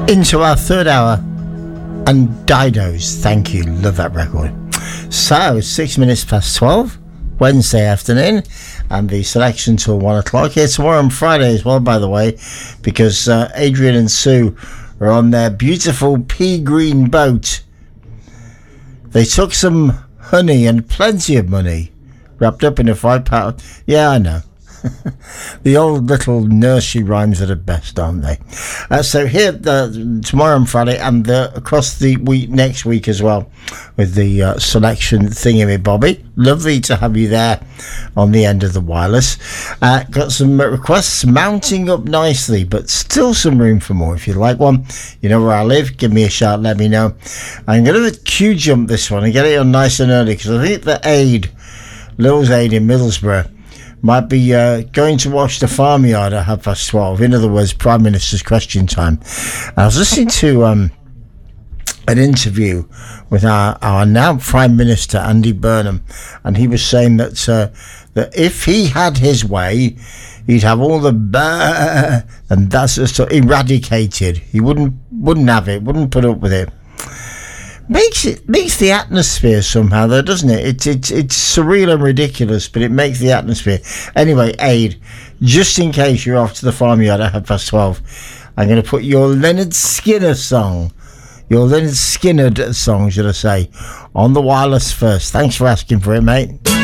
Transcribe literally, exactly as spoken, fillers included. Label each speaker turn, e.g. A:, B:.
A: Into our third hour, and Didos, thank you, love that record. So, six minutes past twelve, Wednesday afternoon, and the selection till one o'clock. Here tomorrow on Friday as well, by the way, because uh, Adrian and Sue are on their beautiful pea green boat. They took some honey and plenty of money, wrapped up in a five pound. Yeah, I know. The old little nursery rhymes are the best, aren't they? Uh, so here uh, tomorrow and Friday, and uh, across the week next week as well, with the uh, selection thingy Bobby. Lovely to have you there on the end of the wireless. Uh, got some requests mounting up nicely, but still some room for more. If you like one, you know where I live. Give me a shout. Let me know. I'm going to queue jump this one and get it on nice and early, because I think the Aid, Lil's Aid in Middlesbrough, might be uh, going to watch the farmyard at half past twelve. In other words, Prime Minister's question time. I was listening to um, an interview with our, our now Prime Minister, Andy Burnham, and he was saying that uh, that if he had his way, he'd have all the bah, and that's just eradicated. He wouldn't wouldn't have it, wouldn't put up with it. Makes it makes the atmosphere somehow, though, doesn't it? It's it's it's surreal and ridiculous, but it makes the atmosphere. Anyway, Aid, just in case you're off to the farmyard at half past twelve, I'm going to put your Leonard Skinner song, your Leonard Skinner song, should I say, on the wireless first. Thanks for asking for it, mate.